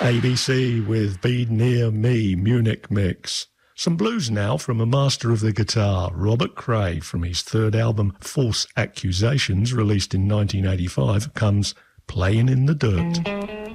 ABC with Be Near Me, Munich mix. Some blues now from a master of the guitar, Robert Cray, from his third album False Accusations, released in 1985, comes Playing in the Dirt.